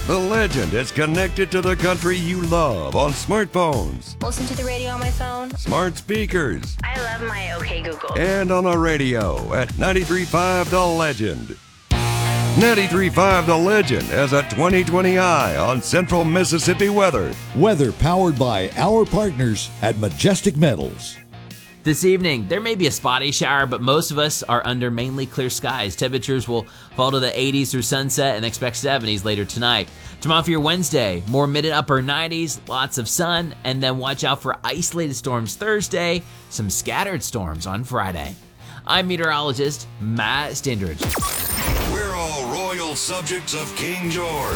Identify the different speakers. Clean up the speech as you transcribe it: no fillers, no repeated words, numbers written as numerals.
Speaker 1: The Legend is connected to the country you love on smartphones,
Speaker 2: Listen to the radio on my phone.
Speaker 1: smart speakers,
Speaker 2: I love my OK Google.
Speaker 1: and on the radio at 93.5 The Legend. 93.5 The Legend has a 20/20 eye on central Mississippi weather.
Speaker 3: Weather powered by our partners at Majestic Metals.
Speaker 4: This evening, there may be a spotty shower, but most of us are under mainly clear skies. Temperatures will fall to the 80s through sunset and expect 70s later tonight. Tomorrow for your Wednesday, more mid and upper 90s, lots of sun, and then watch out for isolated storms Thursday, some scattered storms on Friday. I'm meteorologist Matt Stindridge.
Speaker 1: We're all royal subjects of King George.